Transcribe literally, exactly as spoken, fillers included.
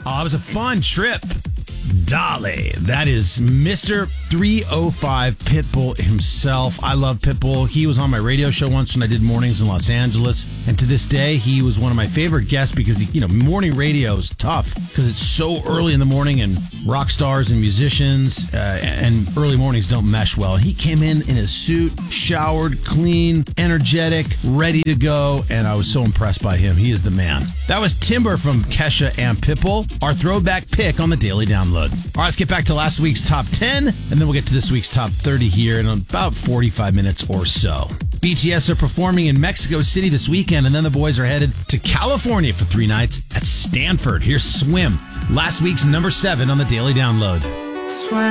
Oh, it was a fun trip. Dolly. That is Mister three oh five Pitbull himself. I love Pitbull. He was on my radio show once when I did mornings in Los Angeles. And to this day, he was one of my favorite guests because, he, you know, morning radio is tough because it's so early in the morning and rock stars and musicians uh, and early mornings don't mesh well. He came in in his suit, showered, clean, energetic, ready to go. And I was so impressed by him. He is the man. That was Timber from Kesha and Pitbull, our throwback pick on the Daily Download. All right, let's get back to last week's top ten, and then we'll get to this week's top thirty here in about forty-five minutes or so. B T S are performing in Mexico City this weekend, and then the boys are headed to California for three nights at Stanford. Here's Swim, last week's number seven on the Daily Download. Swim.